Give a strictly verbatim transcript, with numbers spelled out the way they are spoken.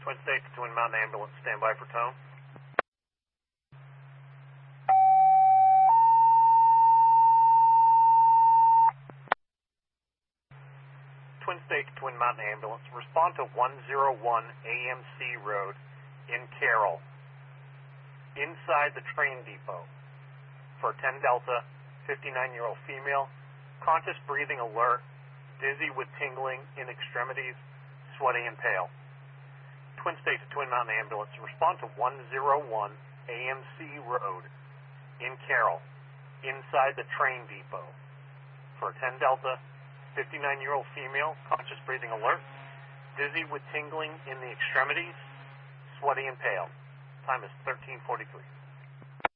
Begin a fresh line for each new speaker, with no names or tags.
Twin States, Twin Mountain Ambulance, stand by for tone. Twin States, Twin Mountain Ambulance, respond to one oh one A M C Road in Carroll, inside the train depot, for ten Delta, fifty-nine-year-old female, conscious breathing alert, dizzy with tingling in extremities, sweaty and pale. Twin States, Twin Mountain Ambulance, respond to one oh one A M C Road in Carroll, inside the train depot, for ten Delta, fifty-nine-year-old female, conscious breathing alert, dizzy with tingling in the extremities, sweaty and pale. Time is thirteen forty-three.